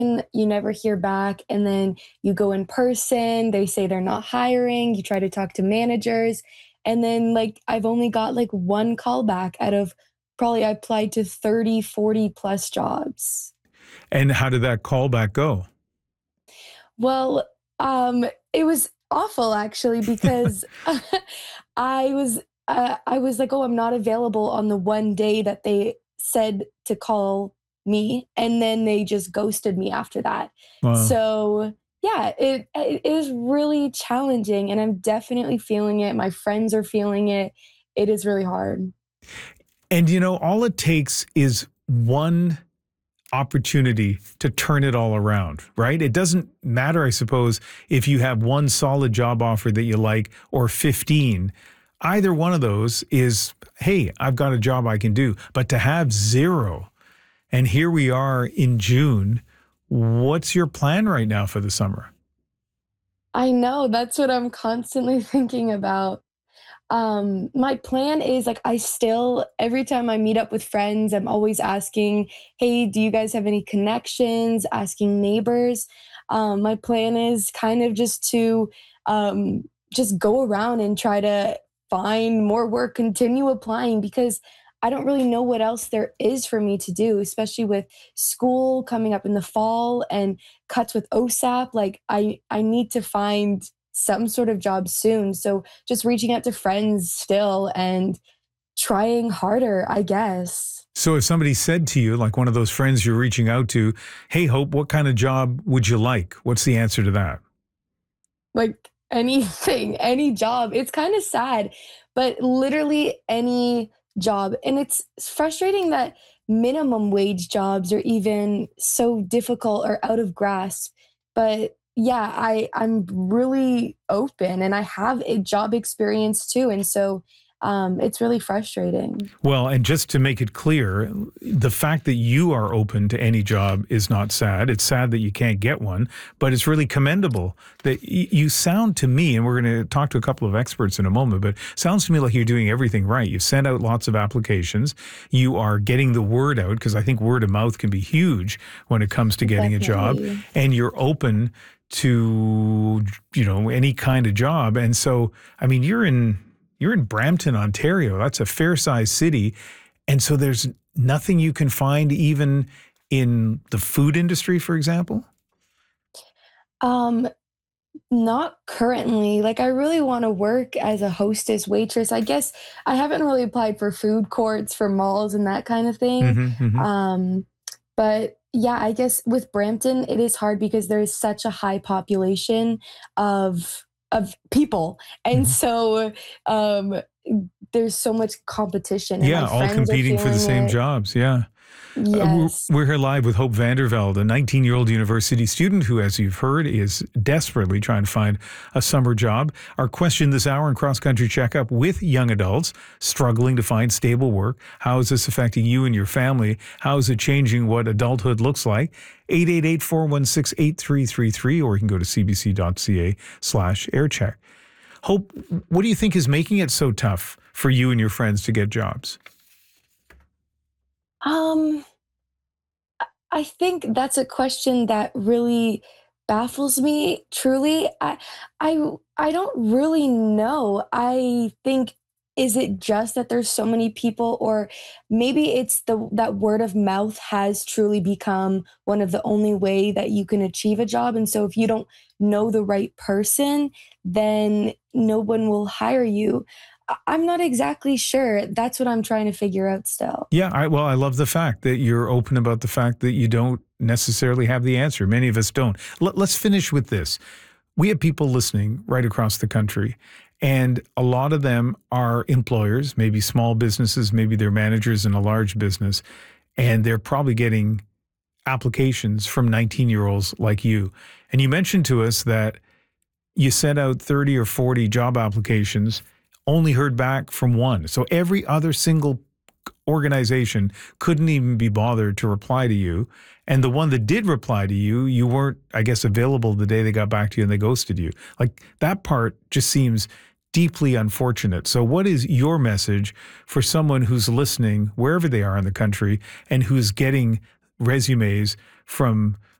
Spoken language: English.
you never hear back, and then you go in person, they say they're not hiring, you try to talk to managers, and then, like, I've only got, like, 1 call back out of probably I applied to 30, 40 plus jobs. And how did that callback go? Well, it was awful actually because I was I was like, "Oh, I'm not available on the one day that they said to call me," and then they just ghosted me after that. Wow. So, yeah, it is really challenging, and I'm definitely feeling it. My friends are feeling it. It is really hard. And all it takes is one opportunity to turn it all around, right? It doesn't matter, I suppose, if you have one solid job offer that you like or 15. Either one of those is, hey, I've got a job I can do. But to have zero, and here we are in June, what's your plan right now for the summer? I know, that's what I'm constantly thinking about. My plan is like I still every time I meet up with friends, I'm always asking, "Hey, do you guys have any connections?" Asking neighbors. My plan is kind of just go around and try to find more work, continue applying because I don't really know what else there is for me to do, especially with school coming up in the fall and cuts with OSAP. Like I need to find some sort of job soon. So just reaching out to friends still and trying harder, I guess. So if somebody said to you, like one of those friends you're reaching out to, hey, Hope, what kind of job would you like? What's the answer to that? Like anything, any job. It's kind of sad, but literally any job. And it's frustrating that minimum wage jobs are even so difficult or out of grasp. But yeah, I'm really open and I have a job experience too. And so it's really frustrating. Well, and just to make it clear, the fact that you are open to any job is not sad. It's sad that you can't get one, but it's really commendable that you sound to me, and we're going to talk to a couple of experts in a moment, but sounds to me like you're doing everything right. You've sent out lots of applications. You are getting the word out because I think word of mouth can be huge when it comes to getting a job, Definitely. and you're open to, any kind of job. And so, I mean, you're in Brampton, Ontario. That's a fair-sized city. And so there's nothing you can find even in the food industry, for example? Um, Not currently. Like, I really wanna work as a hostess, waitress. I guess I haven't really applied for food courts, for malls, and that kind of thing. Hmm. Hmm. Um, but yeah, I guess with Brampton, it is hard because there is such a high population of people, and Hmm. so, um, there's so much competition, and my Yeah, all friends are competing for the feeling same it. jobs. Yeah. We're Yes. we're here live with Hope Vandervelde, a 19-year-old university student who, as you've heard, is desperately trying to find a summer job. Our question this hour in Cross Country Checkup with young adults struggling to find stable work. How is this affecting you and your family? How is it changing what adulthood looks like? 888-416-8333, or you can go to cbc.ca/aircheck. Hope, what do you think is making it so tough for you and your friends to get jobs? Um I think that's a question that really baffles me, truly. I don't really know. I think is it just that there's so many people or maybe it's the that word of mouth has truly become one of the only way that you can achieve a job, and so if you don't know the right person, then no one will hire you. I'm not exactly sure. That's what I'm trying to figure out still. Yeah, I love the fact that you're open about the fact that you don't necessarily have the answer. Many of us don't. Let's finish with this. We have people listening right across the country, and a lot of them are employers, maybe small businesses, maybe they're managers in a large business, and they're probably getting applications from 19-year-olds like you. And you mentioned to us that you sent out 30 or 40 job applications, only heard back from one. So every other single organization couldn't even be bothered to reply to you. And the one that did reply to you, you weren't, I guess, available the day they got back to you and they ghosted you. Like that part just seems deeply unfortunate. So what is your message for someone who's listening wherever they are in the country and who's getting resumes from